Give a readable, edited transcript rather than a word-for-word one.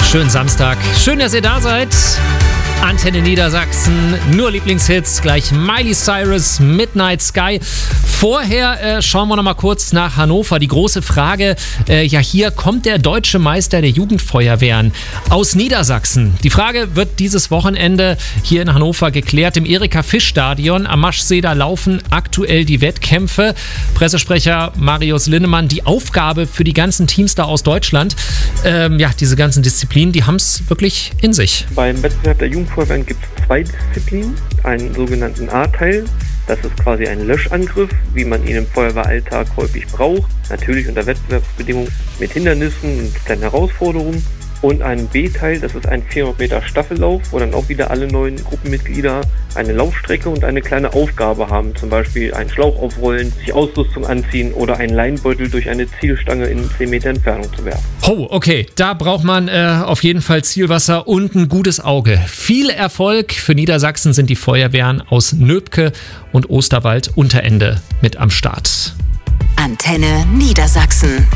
Schönen Samstag. Schön, dass ihr da seid. Antenne Niedersachsen, nur Lieblingshits, gleich Miley Cyrus, Midnight Sky. Vorher schauen wir noch mal kurz nach Hannover. Die große Frage, hier kommt der deutsche Meister der Jugendfeuerwehren aus Niedersachsen. Die Frage wird dieses Wochenende hier in Hannover geklärt. Im Erika-Fisch-Stadion am Maschseder laufen aktuell die Wettkämpfe. Pressesprecher Marius Linnemann, die Aufgabe für die ganzen Teams da aus Deutschland, diese ganzen Disziplinen, die haben es wirklich in sich. Beim Wettbewerb der Jugendfeuerwehren gibt es 2 Disziplinen, einen sogenannten A-Teil. Das ist quasi ein Löschangriff, wie man ihn im Feuerwehralltag häufig braucht. Natürlich unter Wettbewerbsbedingungen mit Hindernissen und kleinen Herausforderungen. Und ein B-Teil, das ist ein 400 Meter Staffellauf, wo dann auch wieder alle 9 Gruppenmitglieder eine Laufstrecke und eine kleine Aufgabe haben. Zum Beispiel einen Schlauch aufrollen, sich Ausrüstung anziehen oder einen Leinbeutel durch eine Zielstange in 10 Meter Entfernung zu werfen. Oh, okay. Da braucht man auf jeden Fall Zielwasser und ein gutes Auge. Viel Erfolg für Niedersachsen sind die Feuerwehren aus Nöbke und Osterwald-Unterende mit am Start. Antenne Niedersachsen.